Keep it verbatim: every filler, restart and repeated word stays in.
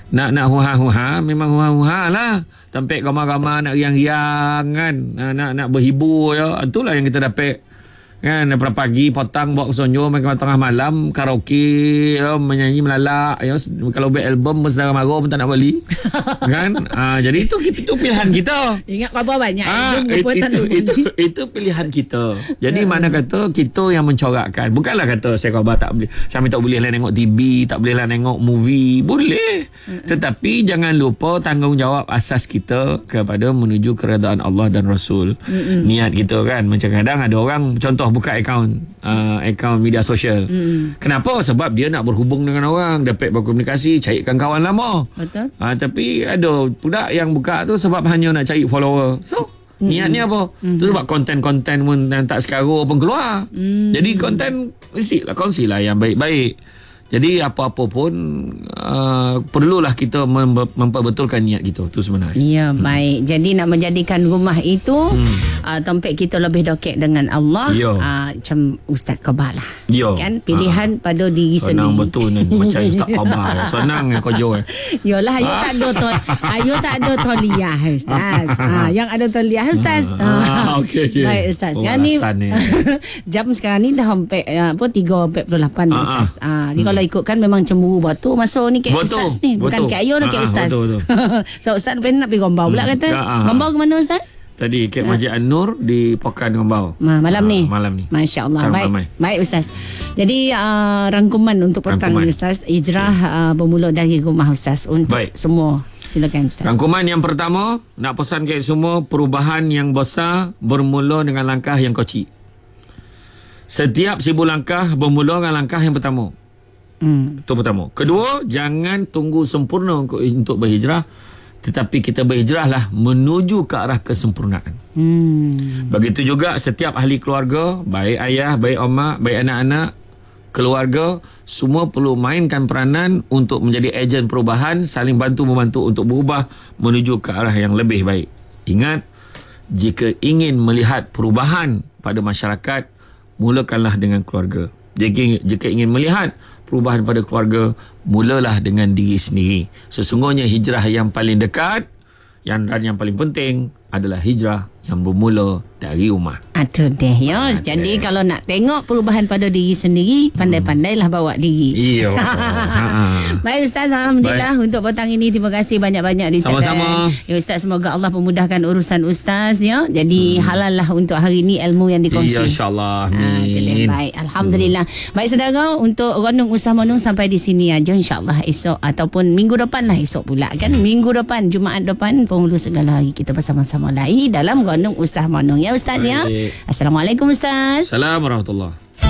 Nak nak huha-huha, memang huha-huha lah. Sampai gambar-gambar nak riang-riang kan. Nak nak berhibur ya. Itulah yang kita dapat. Kan daripada pagi potang bawa ke sonyo makan tengah malam karaoke ya, menyanyi melalak ya. Kalau buat album saudara mara pun tak nak beli. Kan ha, jadi itu itu pilihan kita. Ingat khabar banyak ha, it, itu, itu itu pilihan kita. Jadi mana kata kita yang mencorakkan. Bukanlah kata saya khabar tak boleh, saya tak boleh lah tengok T V, tak boleh lah tengok movie. Boleh. Mm-mm. Tetapi jangan lupa tanggungjawab asas kita kepada menuju keredaan Allah dan Rasul. Mm-mm. Niat kita kan. Macam kadang ada orang contoh buka akaun uh, akaun media sosial. Mm. Kenapa? Sebab dia nak berhubung dengan orang, dapat berkomunikasi, carikan kawan lama. Betul. Uh, tapi ada pula yang buka tu sebab hanya nak cari follower. So, mm. niatnya apa? Mm. Tu sebab konten-konten pun yang tak sekarang pun keluar. Mm. Jadi konten mestilah kongsilah yang baik-baik. Jadi apa-apa pun uh, perlulah kita mem- memperbetulkan niat kita. Itu sebenarnya. Ya, hmm. baik. Jadi nak menjadikan rumah itu hmm. uh, tempat kita lebih dekat dengan Allah. Uh, macam Ustaz Khabar lah. Yo. Kan pilihan ha. pada diri Senang sendiri. Senang betul ni. Macam Ustaz Khabar. Senang ya kerja. Yalah, ayo tak ada to, ayo tak ada toliah Ustaz. Ha, yang ada toliah Ustaz. Ah, okey okey. Baik Ustaz. Oh, sekarang ni, ni jam sekarang ni dah hampir apa tiga empat puluh lapan ah, Ustaz. Ah, ah. ni hmm. kalau ikutkan memang cemburu batu masa ni kat betul, Ustaz ni. Bukan kat Ayo dah kat Ustaz. Betul, betul. So Ustaz pengen nak pergi Gombau pula kata. Ya, Gombau ke mana Ustaz? Tadi kat Masjid An-Nur di Pokan Gombau. Ma, malam ha, ni. Malam ni. Masya-Allah. Baik. Ramai. Baik Ustaz. Jadi uh, rangkuman untuk petang ni Ustaz, Hijrah uh, bermula dari rumah Ustaz untuk Baik. semua. Silakan Ustaz. Rangkuman yang pertama, nak pesan kat semua, perubahan yang besar bermula dengan langkah yang kecil. Setiap seribu langkah bermula dengan langkah yang pertama. Hmm. Itu pertama. Kedua, jangan tunggu sempurna untuk, untuk berhijrah, tetapi kita berhijrahlah menuju ke arah kesempurnaan. Hmm. Begitu juga setiap ahli keluarga, baik ayah, baik mak, baik anak-anak, keluarga, semua perlu mainkan peranan untuk menjadi ejen perubahan, saling bantu-membantu untuk berubah menuju ke arah yang lebih baik. Ingat, jika ingin melihat perubahan pada masyarakat, mulakanlah dengan keluarga. Jika, jika ingin melihat perubahan pada keluarga, mulalah dengan diri sendiri. Sesungguhnya hijrah yang paling dekat yang dan yang paling penting adalah hijrah yang bermula dari rumah. Itu deh ya. Ha, Jadi deh. Kalau nak tengok perubahan pada diri sendiri, pandai-pandailah bawa diri. Iya. Baik Ustaz, alhamdulillah. Baik. Untuk petang ini terima kasih banyak-banyak di Sama-sama. Ya Ustaz, semoga Allah memudahkan urusan Ustaz ya. Jadi hmm. halal lah untuk hari ini ilmu yang dikongsi. Ya insya-Allah. Ha, Amin. baik, alhamdulillah. Hmm. Baik saudara, untuk Renung Usah Menung sampai di sini aja, insya-Allah esok ataupun minggu depan lah, esok pula kan. Minggu depan, Jumaat depan, penghulu segala hari kita bersama-sama lagi dalam Renung Usah Menung ya Ustaz. Baik. Ya. Assalamualaikum Ustaz. Assalamualaikum warahmatullahi.